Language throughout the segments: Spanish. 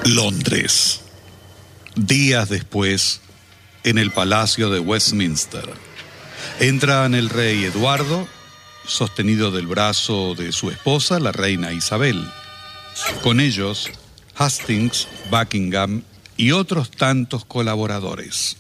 Londres. Días después, en el Palacio de Westminster, entran el rey Eduardo, sostenido del brazo de su esposa, la reina Isabel. Con ellos, Hastings, Buckingham y otros tantos colaboradores.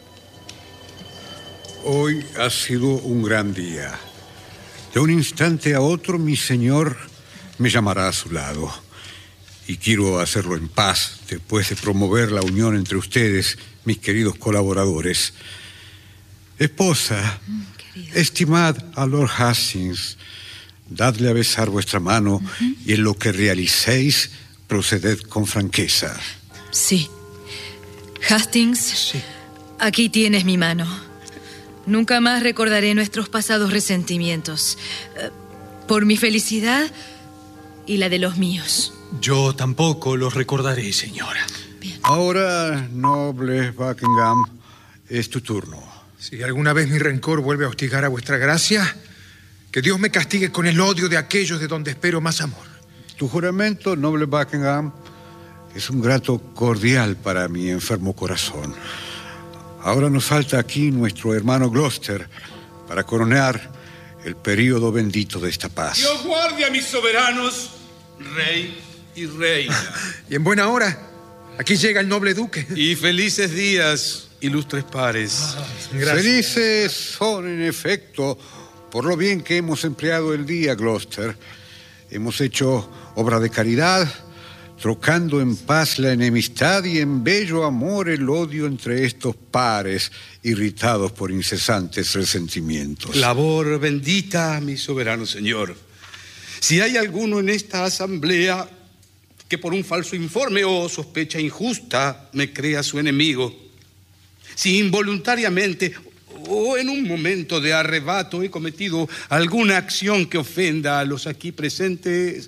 Hoy ha sido un gran día. De un instante a otro, mi señor me llamará a su lado. Y quiero hacerlo en paz, después de promover la unión entre ustedes, mis queridos colaboradores. Esposa, estimad a Lord Hastings, dadle a besar vuestra mano y en lo que realicéis, proceded con franqueza. Sí. Hastings, sí. Aquí tienes mi mano. Nunca más recordaré nuestros pasados resentimientos. Por mi felicidad y la de los míos. Yo tampoco los recordaré, señora. Bien. Ahora, noble Buckingham, es tu turno. Si alguna vez mi rencor vuelve a hostigar a vuestra gracia, que Dios me castigue con el odio de aquellos de donde espero más amor. Tu juramento, noble Buckingham, es un grato cordial para mi enfermo corazón. Ahora nos falta aquí nuestro hermano Gloucester para coronar el período bendito de esta paz. Dios guarde a mis soberanos, rey y reina. Y en buena hora, aquí llega el noble duque. Y felices días, ilustres pares. Gracias. Felices son, en efecto, por lo bien que hemos empleado el día, Gloucester. Hemos hecho obra de caridad, trocando en paz la enemistad y en bello amor el odio entre estos pares, irritados por incesantes resentimientos. Labor bendita, mi soberano señor. Si hay alguno en esta asamblea que por un falso informe o sospecha injusta me crea su enemigo, si involuntariamente o en un momento de arrebato he cometido alguna acción que ofenda a los aquí presentes,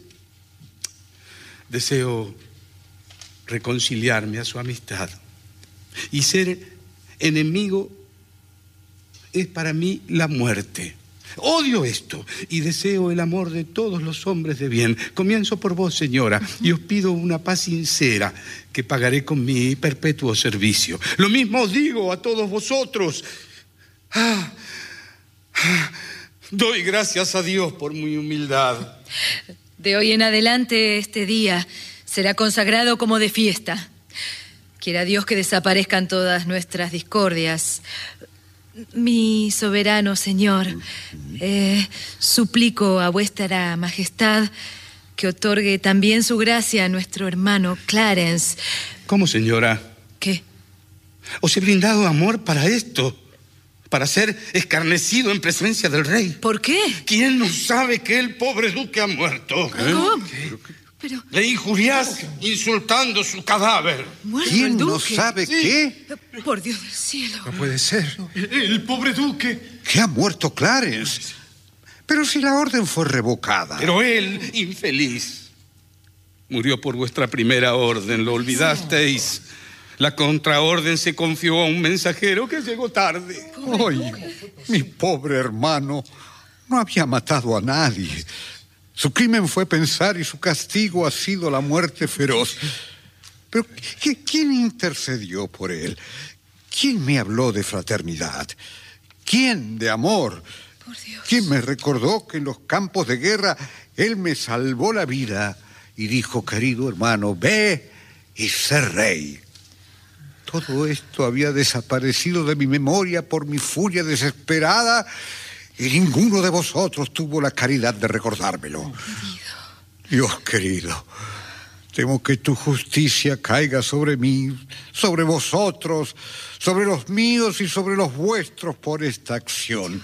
deseo reconciliarme a su amistad. Y ser enemigo es para mí la muerte. Odio esto y deseo el amor de todos los hombres de bien. Comienzo por vos, señora, y os pido una paz sincera que pagaré con mi perpetuo servicio. Lo mismo os digo a todos vosotros. Doy gracias a Dios por mi humildad. De hoy en adelante, este día será consagrado como de fiesta. Quiera Dios que desaparezcan todas nuestras discordias. Mi soberano señor, suplico a vuestra majestad que otorgue también su gracia a nuestro hermano Clarence. ¿Cómo, señora? ¿Qué? Os he brindado amor para esto, para ser escarnecido en presencia del rey. ¿Por qué? ¿Quién no sabe que el pobre duque ha muerto? ¿Cómo? Pero... Le injuriás insultando su cadáver. ¿Muerto ¿Quién el no duque? sabe qué? Por Dios del cielo. No puede ser. El pobre duque. Que ha muerto Clarence. Pero si la orden fue revocada. Pero él, infeliz, murió por vuestra primera orden. ¿Lo olvidasteis? La contraorden se confió a un mensajero que llegó tarde. ¡Ay, mi pobre hermano! No había matado a nadie. Su crimen fue pensar y su castigo ha sido la muerte feroz. Pero ¿quién intercedió por él? ¿Quién me habló de fraternidad? ¿Quién de amor? Por Dios. ¿Quién me recordó que en los campos de guerra él me salvó la vida y dijo, querido hermano, ve y sé rey? Todo esto había desaparecido de mi memoria por mi furia desesperada y ninguno de vosotros tuvo la caridad de recordármelo. Dios querido, temo que tu justicia caiga sobre mí, sobre vosotros, sobre los míos y sobre los vuestros por esta acción.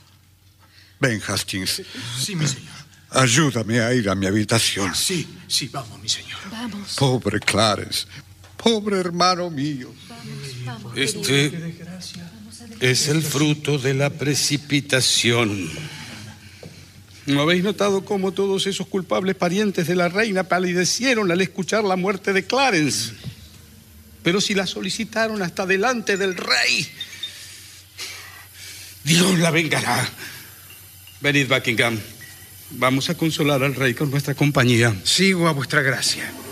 Ven, Hastings. Sí, mi señor. Ayúdame a ir a mi habitación. Sí, vamos, mi señor. Vamos. Pobre Clarence, pobre hermano mío. Vamos. Este es el fruto de la precipitación. ¿No habéis notado cómo todos esos culpables parientes de la reina palidecieron al escuchar la muerte de Clarence? Pero si la solicitaron hasta delante del rey, Dios la vengará. Venid, Buckingham. Vamos a consolar al rey con nuestra compañía. Sigo a vuestra gracia.